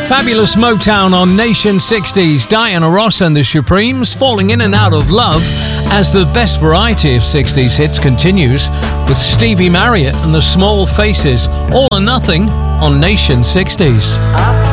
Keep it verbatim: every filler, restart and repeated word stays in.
Fabulous Motown on Nation sixties. Diana Ross and the Supremes falling in and out of love as the best variety of sixties hits continues with Stevie Marriott and the Small Faces. All or Nothing on Nation sixties.